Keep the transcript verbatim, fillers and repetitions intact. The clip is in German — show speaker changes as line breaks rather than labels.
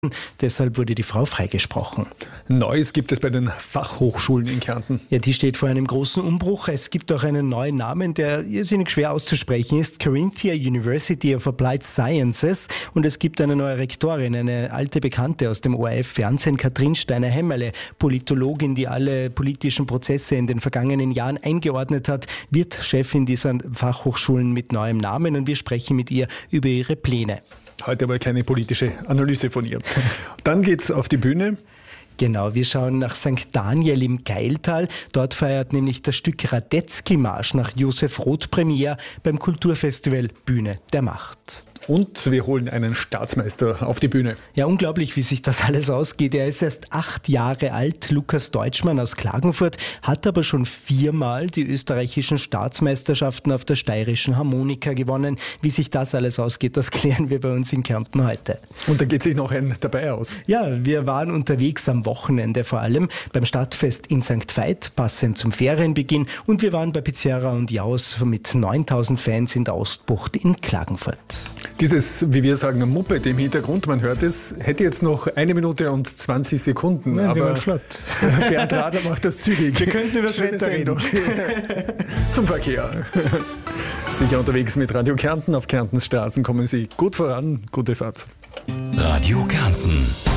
Deshalb wurde die Frau freigesprochen.
Neues gibt es bei den Fachhochschulen in Kärnten.
Ja, die steht vor einem großen Umbruch. Es gibt auch einen neuen Namen, der irrsinnig schwer auszusprechen ist. Carinthia University of Applied Sciences. Und es gibt eine neue Rektorin, eine alte Bekannte aus dem O R F-Fernsehen, Katrin Steiner-Hämmerle, Politologin, die alle politischen Prozesse in den vergangenen Jahren eingeordnet hat, wird Chefin dieser Fachhochschulen mit neuem Namen. Und wir sprechen mit ihr über ihre Pläne.
Heute aber keine politische Analyse von ihr. Dann geht's auf die Bühne.
Genau, wir schauen nach Sankt Daniel im Gailtal. Dort feiert nämlich das Stück Radetzky-Marsch nach Josef Roth Premiere beim Kulturfestival Bühne der Macht.
Und wir holen einen Staatsmeister auf die Bühne.
Ja, unglaublich, wie sich das alles ausgeht. Er ist erst acht Jahre alt, Lukas Deutschmann aus Klagenfurt, hat aber schon viermal die österreichischen Staatsmeisterschaften auf der steirischen Harmonika gewonnen. Wie sich das alles ausgeht, das klären wir bei uns in Kärnten heute.
Und da geht sich noch ein dabei aus.
Ja, wir waren unterwegs am Wochenende vor allem beim Stadtfest in Sankt Veit, passend zum Ferienbeginn. Und wir waren bei Pizzeria und Jaus mit neuntausend Fans in der Ostbucht in Klagenfurt.
Dieses, wie wir sagen, Moped im Hintergrund, man hört es, hätte jetzt noch eine Minute und zwanzig Sekunden.
Nein,
aber
wir waren flott.
Bernd Radler macht das zügig.
Wir könnten über das Wetter reden.
Zum Verkehr. Sicher unterwegs mit Radio Kärnten. Auf Kärntens Straßen kommen Sie gut voran. Gute Fahrt.
Radio Kärnten.